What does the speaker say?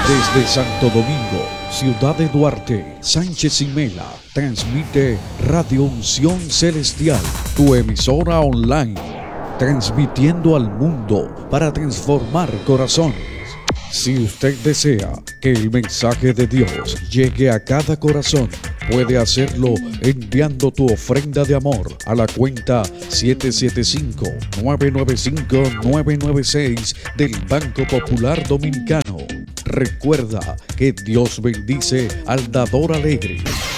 Desde Santo Domingo, Ciudad de Duarte, Sánchez y Mela, transmite Radio Unción Celestial, tu emisora online, transmitiendo al mundo para transformar corazones. Si usted desea que el mensaje de Dios llegue a cada corazón, puede hacerlo enviando tu ofrenda de amor a la cuenta 775-995-996 del Banco Popular Dominicano. Recuerda que Dios bendice al dador alegre.